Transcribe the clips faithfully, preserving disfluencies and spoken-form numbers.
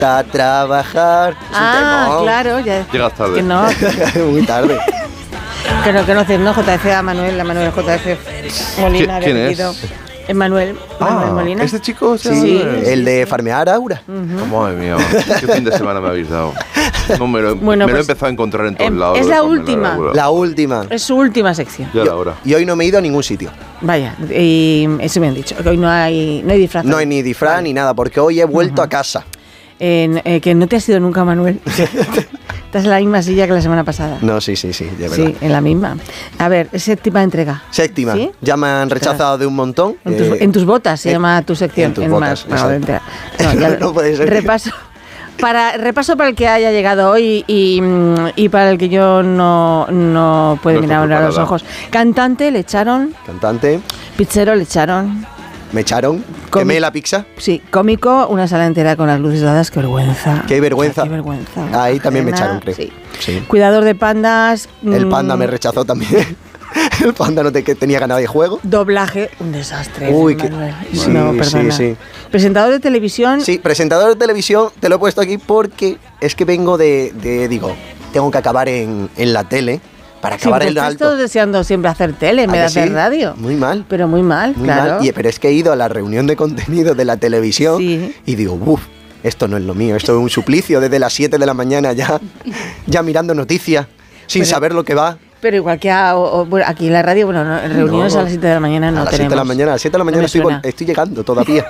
gusta trabajar. Es ah, un claro. Ya, Llegas tarde. Que no, Muy tarde. que no conoces, ¿no? J F a Manuel, a Manuel J F Molina. ¿Quién de es? Es Manuel, Manuel Ah, Molina. ¿este chico? Sí, Sí. el de farmear Aura. Uh-huh. Madre mía, qué fin de semana me habéis dado. No, me lo, Bueno, me lo he pues, empezado a encontrar en todos em, lados. es lo la de Farmela última. Aura. La última. Es su última sección. Ya Y- la hora. Y hoy no me he ido a ningún sitio. Vaya, y eso me han dicho, que hoy no hay, no hay disfraz. No hay ni disfraz Vale. ni nada, porque hoy he vuelto Ujú. a casa. En, eh, que no te has ido nunca, Manuel. Estás en la misma silla que la semana pasada. No, sí, sí, sí, de verdad. Sí, en la misma. A ver, séptima entrega. Séptima. ¿Sí? Ya me han rechazado de un montón. En tus, eh, en tus botas se eh, llama tu sección. en tus en botas, más- no, exacto. entera. No, ya- No puede ser. Repaso. Para, repaso para el que haya llegado hoy y, mm, y para el que yo no, no puedo No mirar está a los preparada. ojos. Cantante le echaron, Cantante, pizzero le echaron, me echaron, Comi- quemé la pizza. sí, cómico, una sala entera con las luces dadas, qué vergüenza. Qué vergüenza. Qué vergüenza. Ahí también me Ajena, echaron, creo. sí. Sí. Cuidador de pandas. El mm, panda me rechazó también. El panda no te, que tenía ganas de juego. Doblaje, un desastre. Uy, qué- Manuel. sí, no, sí, perdona. sí. Presentador de televisión. Sí, presentador de televisión, te lo he puesto aquí porque es que vengo de, de digo, tengo que acabar en, en la tele para acabar Siempre en estás alto. todos deseando siempre hacer tele, en ¿A vez de que hacer sí? radio. Muy mal. Pero muy mal, Muy claro. mal. Y, pero es que he ido a la reunión de contenido de la televisión Sí. y digo, uff, esto no es lo mío, esto es un suplicio desde las siete de la mañana ya, ya mirando noticias, sin Pero- saber lo que va. Pero igual que a- o- o- bueno, aquí en la radio, bueno, no, en reuniones No. a las siete de la mañana no a las tenemos. siete de la mañana, a las siete de la No mañana me estoy, suena. vol- estoy llegando todavía.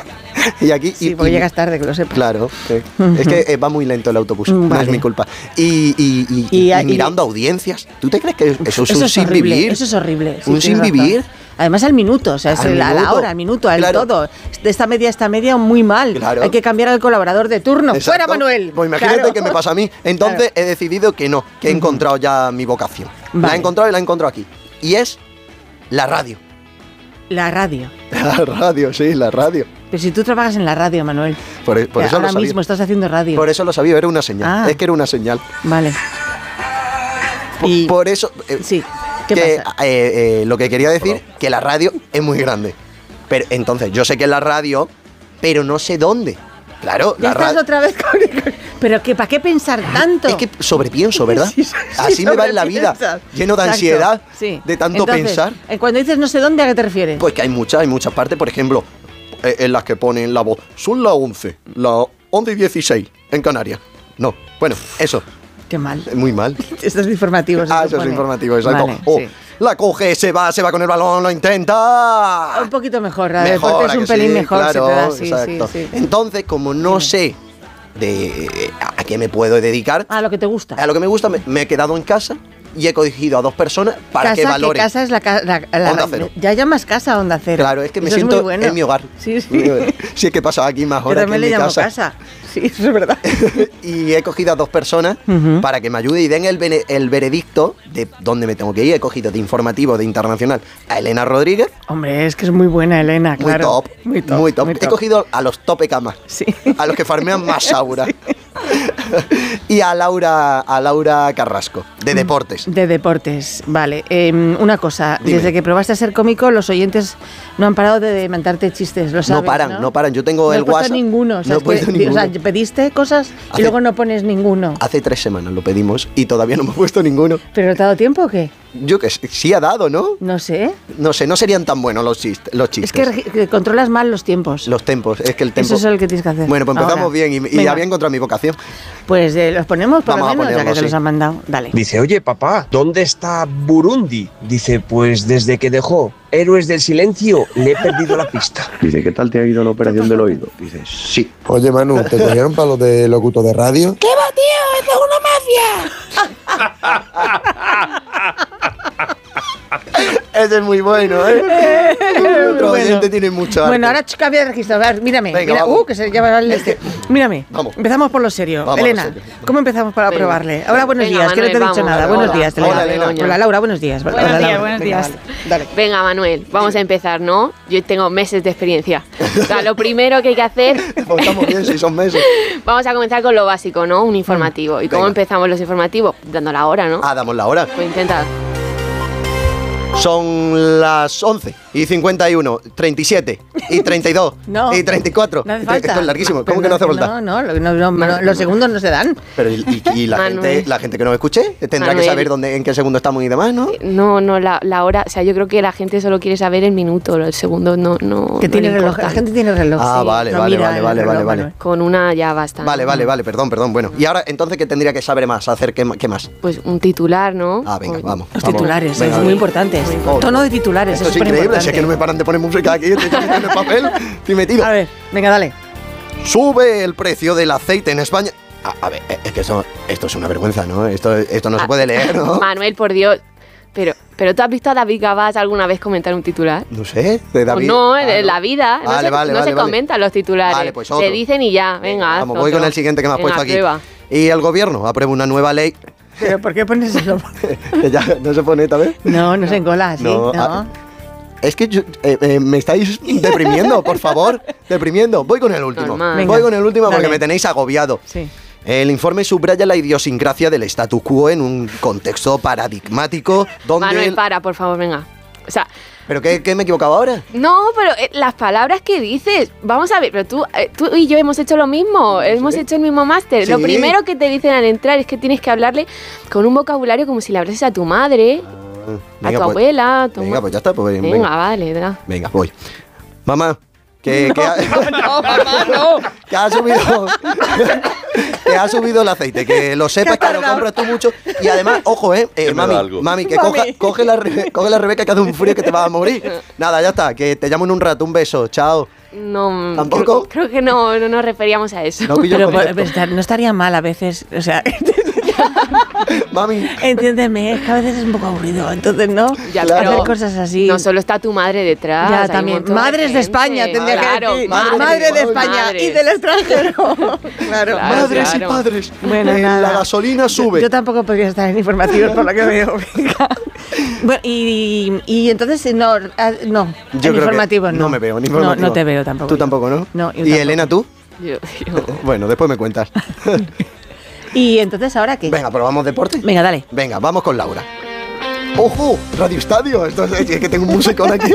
Y aquí Sí, y- porque y- llegas tarde, que lo sepas. Claro, sí. Es que eh, va muy lento el autobús, Mm, no vale. es mi culpa. Y, y- y- Y- y y- mirando audiencias, ¿tú te crees que eso es un Eso es sin horrible, vivir? eso es horrible. sí, ¿Un tienes sin razón. vivir? Además al minuto, o sea, es Al el- a la minuto. hora, al minuto, al Claro. todo. De esta media a esta media, muy mal. Claro. Hay que cambiar al colaborador de turno. Exacto. ¡Fuera, Manuel! Pues imagínate Claro. que me pasa a mí. Entonces he decidido que no, que he encontrado ya mi vocación. La Vale. he encontrado y la he encontrado aquí. Y es la radio. La radio. La radio, sí, la radio. Pero si tú trabajas en la radio, Manuel. Por, por eso Ahora lo sabía. mismo estás haciendo radio. Por eso lo sabía, era una señal. Ah. Es que era una señal. Vale. Por, Y- por eso. eh, Sí. ¿Qué que, pasa? eh, eh, lo que quería decir, que la radio es muy grande. Pero entonces, yo sé que es la radio, pero no sé dónde. Claro, Ya la estás radio. otra vez con... Pero que, ¿para qué pensar tanto? Es que sobrepienso, ¿verdad? Sí, sí, Así me va en la vida, sobrepiensas. lleno de Exacto, ansiedad, sí. de tanto Entonces, pensar. eh, Cuando dices no sé dónde, ¿a qué te refieres? Pues que hay muchas, hay muchas partes, por ejemplo, eh, en las que ponen la voz, son las once, las once y dieciséis en Canarias. No, bueno, eso, Qué mal. muy mal. Estos informativos. se Ah, eso es supone. informativo, exacto. Vale, Oh, sí. la coge, se va, se va con el balón, lo intenta. Un poquito mejor, la Mejor, deporte es ¿a un que pelín sí? mejor, claro, se te da, sí, exacto. sí, sí. Entonces, como no sé de a qué me puedo dedicar, Ah, lo que te gusta. a lo que me gusta, me, me he quedado en casa y he cogido a dos personas para casa, que valoren. casa es la, ca- la, la- Onda Cero. Ya llamas casa a Onda Cero. Claro, es que me Eso siento muy bueno. en mi hogar. Sí, sí. Si es que he pasado aquí más Yo horas que también en le mi llamo casa. casa. Sí, eso es verdad. Y he cogido a dos personas Ujú. para que me ayuden y den el, bene- el veredicto de dónde me tengo que ir. He cogido de informativo, de internacional, a Elena Rodríguez, Hombre, es que es muy buena, Elena, muy, claro. top, Muy top. muy top. muy He top. cogido a los tope camas, Sí. a los que farmean más aura. Y a Laura, a Laura Carrasco, de Mm. deportes. De deportes, vale. Eh, una cosa, Dime. desde que probaste a ser cómico, los oyentes no han parado de mandarte chistes, lo sabes, No paran, no, paran. Yo tengo No he el puesto WhatsApp. ninguno. O sea, no he es que- puesto o ninguno. sea, pediste cosas y Hace- luego no pones ninguno. Hace tres semanas lo pedimos y todavía no me he puesto ninguno. ¿Pero te ha dado tiempo o qué? Yo que sé, sí ha dado, ¿no? No sé. No sé, no serían tan buenos los chistes. Los chistes. Es que, regi- que controlas mal los tiempos. Los tempos, es que el tempo... Eso es lo que tienes que hacer. Bueno, pues empezamos Ahora. bien y, y Venga, había encontrado mi vocación. Pues eh, los ponemos por Vamos a lo menos, ya que ponerlos, te los sí. han mandado. Dale. Dice, oye papá, ¿dónde está Burundi? Dice, pues desde que dejó Héroes del Silencio le he perdido la pista. Dice, ¿qué tal te ha ido la operación del oído? Dice, sí. Oye, Manu, ¿te cogieron para los de locuto de radio? ¿Qué va, tío? ¡Es una mafia! Ese es muy bueno, ¿eh? Otro Bueno. oyente tiene mucho arte. Bueno, ahora ch- cambia de registro. A ver, mírame. Venga, Mira, vamos. uh, que se lleva el este. Mírame. Vamos. Empezamos por lo serio. Vamos a lo Elena, serio. ¿cómo empezamos para Venga. probarle? Ahora, buenos Venga, días, que no te he Manuel, dicho vamos. nada. Buenos Hola. días, Hola, Elena. Elena. Hola, Laura, buenos días. Buenos Hola, días, Laura. buenos Venga, días. vale. Dale. Venga, Manuel, vamos a empezar, ¿no? Yo tengo meses de experiencia. O sea, lo primero que hay que hacer, Pues estamos bien, si son meses. vamos a comenzar con lo básico, ¿no? Un informativo. ¿Y cómo Venga. empezamos los informativos? Dando la hora, ¿no? Ah, damos la hora. Pues intenta. Son las once y cincuenta y uno, treinta y siete y treinta y dos No. y treinta y cuatro. No hace falta. Esto es larguísimo. ¿Cómo Pero que no hace falta? No, no, no, no, no, los segundos no se dan. Pero y, y- y la Manuel. gente, la gente que nos escuche tendrá Manuel. que saber dónde, en qué segundo estamos y demás, ¿no? No, no, la, la hora, o sea, yo creo que la gente solo quiere saber el minuto, el segundo no, no. Que no tiene le reloj. importa. La gente tiene reloj. Ah, sí, vale, no vale, mira vale, el vale, reloj, vale, vale. Manuel. Con una ya basta. Vale, vale, vale, perdón, perdón. Bueno, y ahora entonces, ¿qué tendría que saber más? Hacer qué, ma- qué más. Pues un titular, ¿no? Ah, venga, O- vamos. Los vamos. titulares, Venga, es muy importante. Oh, Tono de titulares, Esto es es súper increíble, importante. si es que no me paran de poner música aquí, estoy en el papel, estoy metido. A ver, venga, dale. Sube el precio del aceite en España. A, a ver, es que esto, esto es una vergüenza, ¿no? Esto, esto no se Ah, puede leer, ¿no? Manuel, por Dios. Pero, pero ¿tú has visto a David Gabás alguna vez comentar un titular? No sé, de David. Pues no, en Ah, la vida. No Vale, se, vale, no vale, se vale. comentan los titulares. Vale, pues otro. Se dicen y ya, venga. haz Vamos, voy otro. con el siguiente que me has Venga, puesto aquí. prueba. Y el gobierno aprueba una nueva ley. ¿Pero por qué pones eso? Que ya no se pone esta vez. No, no se encola, ¿sí? No, No. ah, Es que yo- eh, eh, me estáis deprimiendo, por favor. Deprimiendo. Voy con el último. Normal. Venga, Voy con el último porque dale. me tenéis agobiado. Sí. El informe subraya la idiosincrasia del statu quo en un contexto paradigmático donde... Manuel, el- para, por favor, venga. O sea, ¿Pero qué, qué me he equivocado ahora? no, pero eh, las palabras que dices, vamos a ver, pero tú, eh, tú y yo hemos hecho lo mismo, hemos sí. hecho el mismo máster. Sí. Lo primero que te dicen al entrar es que tienes que hablarle con un vocabulario como si le hablases a tu madre, a tu pues- abuela, a tu Venga, ma- pues ya está. Pues, Venga, venga, vale, da. venga, voy. Mamá, que, que ha, No, mamá, no. que ha subido... que ha subido el aceite, que lo sepas, que lo compras tú mucho. Y además, ojo, eh, eh Que me da mami, algo. mami, que Mami. coja, coge, la, Rebe- coge la Rebeca que hace un frío que te vas a morir. Nada, ya está, que te llamo en un rato, un beso, chao. No, ¿Tampoco? Creo, creo que no, no nos referíamos a eso. No pillo Pero el por- concepto. pero no estaría mal a veces, o sea, Mami, entiéndeme, es que a veces es un poco aburrido, entonces no, Ya, Claro. hacer cosas así. No solo está tu madre detrás. Ya, hay un también. montón de Madres de gente. España tendría Claro, que decir. madres, Madre de madres. España Madres. y del extranjero. Claro. Claro. madres y claro. padres, Bueno, eh, nada. la gasolina sube. Yo, yo tampoco podría estar en informativos por lo que veo. Venga. Bueno, y, y entonces no, ah, no, Yo en creo que informativos no. no me veo, ni No, informativo. no te veo tampoco. Tú tampoco, ¿no? No, yo ¿Y tampoco. Elena, tú? Yo- yo- Bueno, después me cuentas. Y entonces, ¿ahora qué? Venga, probamos deporte. Venga, dale. Venga, vamos con Laura. ¡Ojo! Radio Estadio. Esto es, es que tengo un musicón aquí.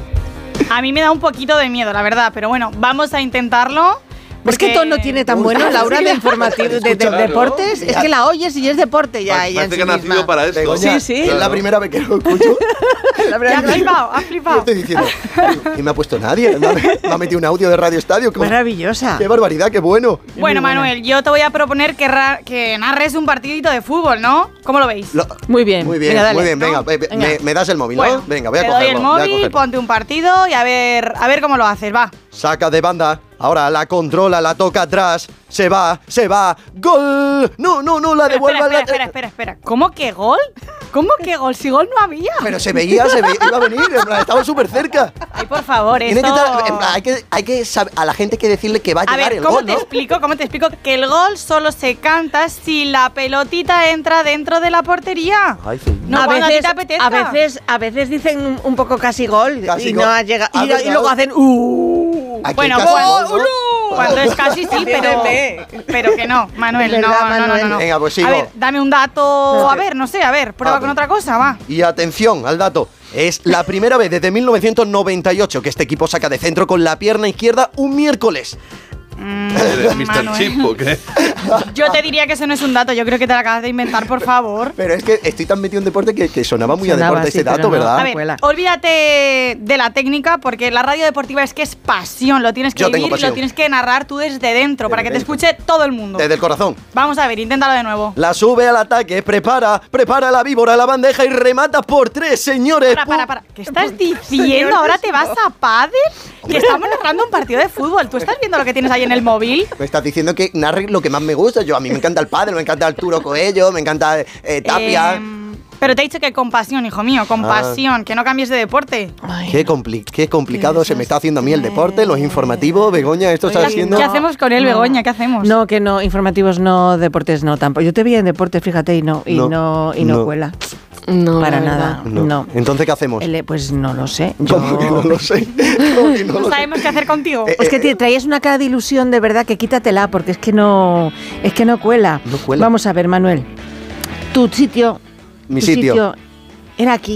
A mí me da un poquito de miedo, la verdad, pero bueno, vamos a intentarlo. Es que porque- tono tiene tan bueno, Laura, de informativos, de, de Claro. deportes. Es que la oyes y es deporte ya. Parece ya en que sí ha nacido misma. para esto. Begoña, Sí, sí. Es la primera vez que lo escucho. La Ya verdad has que- flipado, has Y flipado. estoy diciendo, ¿y me ha puesto nadie? Me ha, me ha metido un audio de Radio Estadio. ¡Qué, Maravillosa. qué barbaridad, qué bueno! Bueno, Muy buena. Manuel, yo te voy a proponer que, ra- que narres un partidito de fútbol, ¿no? ¿Cómo lo veis? Lo- Muy bien. muy bien, Venga, dale. muy bien. Venga, ¿No? eh, Venga. Me, me das el móvil, Bueno, ¿no? Venga, voy a te cogerlo. doy el voy a móvil, cogerlo. ponte un partido y a ver, a ver cómo lo haces, va. Saca de banda. Ahora la controla, la toca atrás. Se va, se va. ¡Gol! No, no, no, la Espera, devuelve. espera, la- espera, espera, espera. ¿Cómo que gol? ¿Cómo que gol? Si gol no había. Pero se veía, se veía, iba a venir. En plan, estaba súper cerca. Ay, por favor, Tiene esto... que estar- en plan, hay que, hay que saber- a la gente hay que decirle que va a A llegar ver, el ¿cómo gol, te ¿no? explico? ¿Cómo te explico? Que el gol solo se canta si la pelotita entra dentro de la portería. Ay, sí. No a, cuando a ti veces, te apetezca. a veces, a veces dicen un, un poco casi gol Casi y gol. no ha llegado. Ah, Y, ¿verdad? y luego hacen uh. Aquí Bueno, casi gol, gol, ¿no? Cuando es casi sí, pero, Entiéndeme. pero que no, Manuel, Es no, verdad, no, no, no, Manuel. no. Venga, pues sigo. A ver, dame un dato, a ver, no sé, a ver, prueba A con ver. otra cosa, va. Y atención al dato. Es la primera vez desde mil novecientos noventa y ocho que este equipo saca de centro con la pierna izquierda un miércoles. Mm, ¿Eres mister Manuel. Chip o qué? Yo te diría que eso no es un dato, yo creo que te lo acabas de inventar, por favor. Pero es que estoy tan metido en deporte que, que sonaba muy a Sonaba, deporte sí, ese dato, pero no. ¿verdad? A ver, Cuela. olvídate de la técnica porque la radio deportiva es que es pasión, lo tienes que Yo tengo vivir, pasión. lo tienes que narrar tú desde dentro para que te dentro. escuche todo el mundo. Desde el corazón. Vamos a ver, inténtalo de nuevo. La sube al ataque, prepara, prepara la víbora, la bandeja y remata por tres, señores. Para, para, para. ¿Qué estás diciendo? ¿Ahora te vas a pádel? Que estamos narrando un partido de fútbol. ¿Tú estás viendo lo que tienes ahí en el móvil? Me estás diciendo que narre lo que más me gusta. Yo, a mí me encanta el pádel, me encanta Arturo Coello, me encanta eh, Tapia. Em, pero te he dicho que con pasión, hijo mío, con Ah. pasión, que no cambies de deporte. Ay, Qué, compli- qué complicado se me está haciendo a mí el deporte, los informativos. Begoña, esto está Oye, siendo... ¿Qué hacemos con él, Begoña? ¿Qué hacemos? No, que no, informativos no, deportes no, tampoco. Yo te vi en deportes, fíjate, y no, y No, no, y no, no. cuela. No, Para la nada. verdad. No. No. Entonces, ¿qué hacemos? El- pues no lo sé. Yo... ¿Cómo que no lo sé? ¿Cómo que no No lo sé? sabemos qué hacer contigo. Eh, Es que te traías una cara de ilusión de verdad que quítatela porque es que no es que no cuela. No cuela. Vamos a ver, Manuel. Tu sitio, Mi tu sitio. era aquí.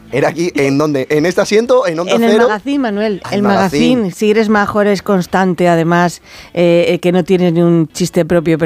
Era aquí, ¿en dónde? ¿En este asiento? ¿En Onda En el Cero? magazine, Manuel. Ah, El el magazine. magazine. Si eres mejor, es constante, además, eh, que no tienes ni un chiste propio.